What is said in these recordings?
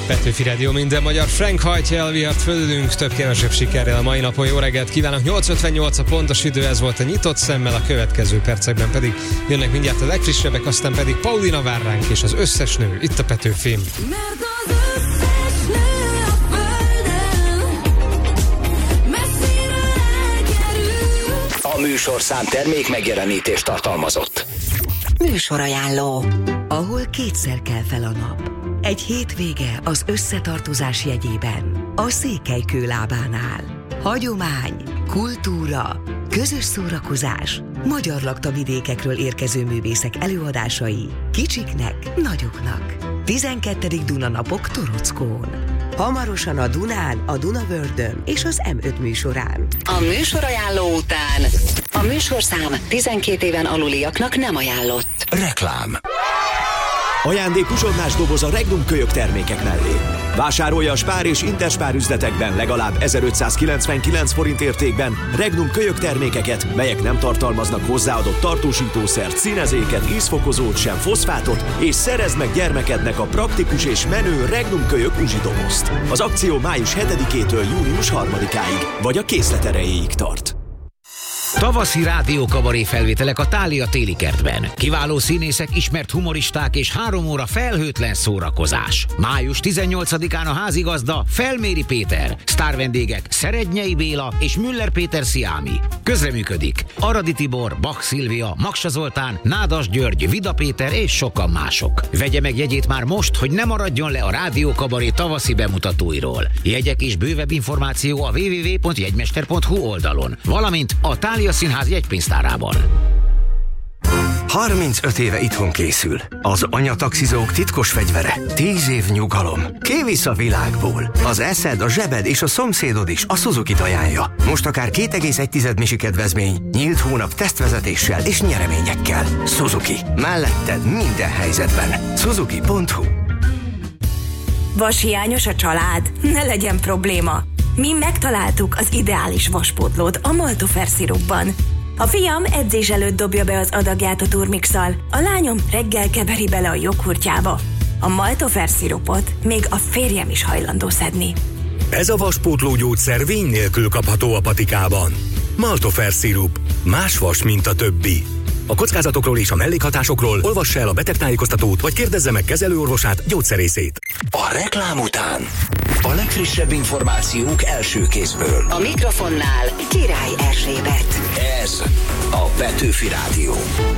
Petőfi Rádió, minden magyar. Frank hajtja el vihart fölülünk, több kevesebb sikerrel a mai napon. Jó reggelt kívánok! 8:58 a pontos idő, ez volt a nyitott szemmel, a következő percekben pedig jönnek mindjárt a legfrissebbek, aztán pedig Paulina vár ránk és az összes nő itt a Petőfin. A műsorszám termék megjelenítést tartalmazott. Műsorajánló, ahol kétszer kell fel a nap. Egy hétvége az összetartozás jegyében, a Székelykőlábánál. Hagyomány, kultúra, közös szórakozás, magyar laktavidékekről érkező művészek előadásai, kicsiknek, nagyoknak. 12. Dunanapok Torockón. Hamarosan a Dunán, a Dunavördön és az M5 műsorán. A műsorajánló után a műsorszám 12 éven aluliaknak nem ajánlott. Reklám. Ajándék uzsonnás doboz a Regnum kölyök termékek mellé. Vásárolja a Spár és Interspár üzletekben legalább 1599 forint értékben Regnum kölyök termékeket, melyek nem tartalmaznak hozzáadott tartósítószert, színezéket, ízfokozót, sem foszfátot, és szerezd meg gyermekednek a praktikus és menő Regnum kölyök uzsidobozt. Az akció május 7-től június 3-áig, vagy a készlet erejéig tart. Tavaszi rádiókabaré felvételek a Thália téli kertben. Kiváló színészek, ismert humoristák és 3 óra felhőtlen szórakozás. Május 18-án a házigazda Felméri Péter, sztárvendégek Szerednyei Béla és Müller Péter Sziámi. Közreműködik Aradi Tibor, Bach Szilvia, Maksa Zoltán, Nádas György, Vida Péter és sokan mások. Vegye meg jegyét már most, hogy ne maradjon le a rádiókabaré tavaszi bemutatóiról. Jegyek és bővebb információ a www.jegymester.hu oldalon, valamint a Thália Színház jegypénztárában. 35 éve itthon készül. Az anyataxizók titkos fegyvere. 10 év nyugalom. Kivisz a világból. Az eszed, a zsebed és a szomszédod is a Suzuki-t ajánlja. Most akár 2,1 misi kedvezmény, nyílt hónap tesztvezetéssel és nyereményekkel. Suzuki. Melletted minden helyzetben. Suzuki.hu. Vashiányos a család? Ne legyen probléma. Mi megtaláltuk az ideális vaspótlót a Maltofer szirupban. A fiam edzés előtt dobja be az adagját a turmixal, a lányom reggel keveri bele a joghurtjába. A Maltofer szirupot még a férjem is hajlandó szedni. Ez a vaspótló gyógyszer vény nélkül kapható a patikában. Maltofer szirup. Más vas, mint a többi. A kockázatokról és a mellékhatásokról olvassa el a betegtájékoztatót, vagy kérdezze meg kezelőorvosát, gyógyszerészét. A reklám után a legfrissebb információk első kézből. A mikrofonnál Király Erzsébet. Ez a Petőfi Rádió.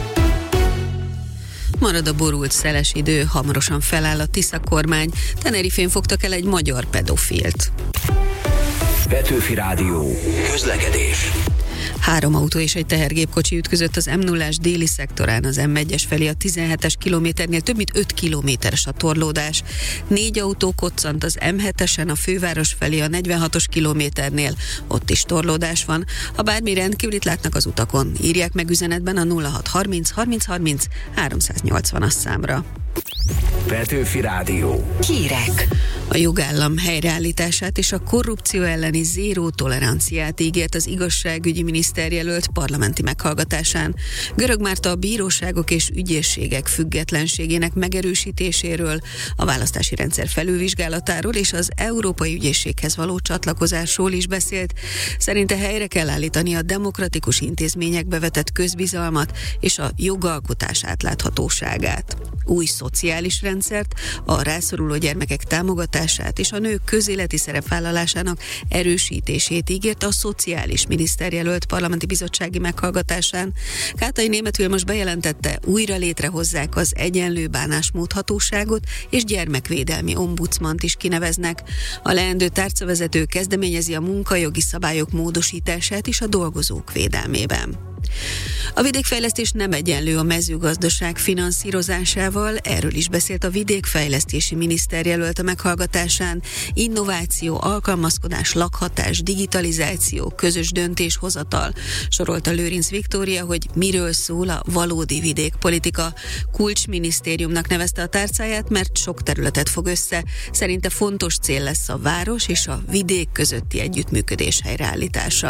Marad a borult szeles idő, hamarosan feláll a Tisza kormány, Tenerifén fogtak el egy magyar pedofilt. Petőfi Rádió. Közlekedés. 3 autó és egy tehergépkocsi ütközött az M0-ás déli szektorán, az M1-es felé a 17-es kilométernél, több mint 5 kilométeres a torlódás. 4 autó koccant az M7-esen a főváros felé a 46-os kilométernél, ott is torlódás van. Ha bármi rendkívülit látnak az utakon, írják meg üzenetben a 0630 30 30 380-as számra. Petőfi Rádió. Hírek. A jogállam helyreállítását és a korrupció elleni zéró toleranciát ígért az igazságügyi miniszterjelölt parlamenti meghallgatásán. Görög Márta a bíróságok és ügyészségek függetlenségének megerősítéséről, a választási rendszer felülvizsgálatáról és az Európai Ügyészséghez való csatlakozásról is beszélt. Szerinte helyre kell állítani a demokratikus intézményekbe vetett közbizalmat és a jogalkotás átláthatóságát. Új szociális rendszert, a rászoruló gyermekek támogatását és a nők közéleti szerepvállalásának erősítését ígért a szociális miniszterjelölt parlamenti bizottsági meghallgatásán. Kátai Németh Vilmos bejelentette, újra létrehozzák az egyenlő bánásmód hatóságot és gyermekvédelmi ombudsmant is kineveznek. A leendő tárcavezető kezdeményezi a munkajogi szabályok módosítását is a dolgozók védelmében. A vidékfejlesztés nem egyenlő a mezőgazdaság finanszírozásával, erről is beszélt a vidékfejlesztési miniszterjelölt a meghallgatásán. Innováció, alkalmazkodás, lakhatás, digitalizáció, közös döntéshozatal. Sorolta Lőrinc Viktória, hogy miről szól a valódi vidékpolitika. Kulcsminisztériumnak nevezte a tárcáját, mert sok területet fog össze. Szerinte fontos cél lesz a város és a vidék közötti együttműködés helyreállítása.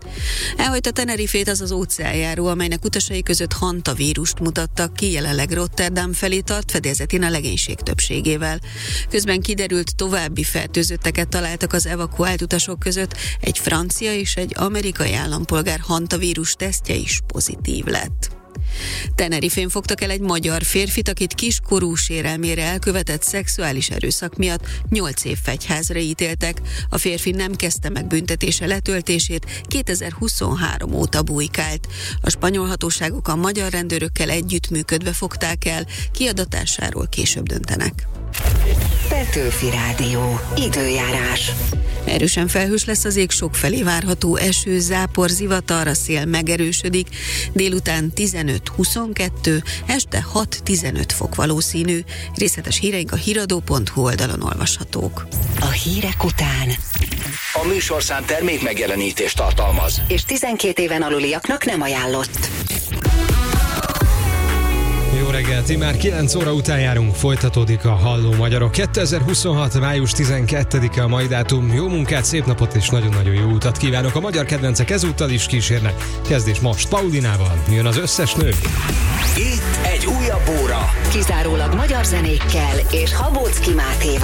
Elhagyta Tenerifét az óceánjáró, amelynek utasai között Hanta vírust mutattak ki, jelenleg Rotterdam felé tart fedélzetén a legénység többségével. Közben kiderült, további fertőzötteket találtak az evakuált utasok között, egy francia és egy amerikai állampolgár Hanta vírus tesztje is pozitív lett. Tenerifén fogtak el egy magyar férfit, akit kiskorú sérelmére elkövetett szexuális erőszak miatt 8 év fegyházra ítéltek. A férfi nem kezdte meg büntetése letöltését, 2023 óta bujkált. A spanyol hatóságok a magyar rendőrökkel együttműködve fogták el, kiadatásáról később döntenek. Petőfi Rádió. Időjárás. Erősen felhős lesz az ég, sokfelé várható eső, zápor, zivatar, a szél megerősödik, délután 15-22, este 6-15 fok valószínű. Részletes híreink a híradó.hu oldalon olvashatók. A hírek után A műsorszám termék megjelenítést tartalmaz, és 12 éven aluliaknak nem ajánlott. Jó reggelt, már 9 óra után járunk, folytatódik a Halló Magyarok. 2026. május 12-e a mai dátum. Jó munkát, szép napot és nagyon-nagyon jó utat kívánok. A magyar kedvencek ezúttal is kísérnek. Kezdés most Paulinával. Jön az összes nő. itt egy újabb óra. Kizárólag magyar zenékkel és Habóczky Mátéval.